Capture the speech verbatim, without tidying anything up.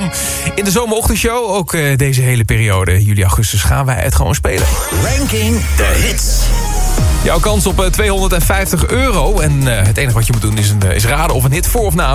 Amsterdam. In de zomerochtendshow, ook uh, deze hele periode, juli, augustus, gaan wij het gewoon spelen. Ranking the Hits. Jouw kans op uh, tweehonderdvijftig euro. En uh, het enige wat je moet doen is, een, uh, is raden of een hit voor of na